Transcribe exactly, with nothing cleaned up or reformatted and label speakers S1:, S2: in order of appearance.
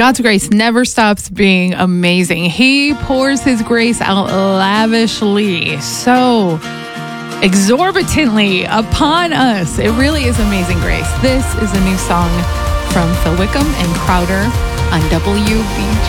S1: God's grace never stops being amazing. He pours his grace out lavishly, so exorbitantly upon us. It really is amazing grace. This is a new song from Phil Wickham and Crowder on W B G.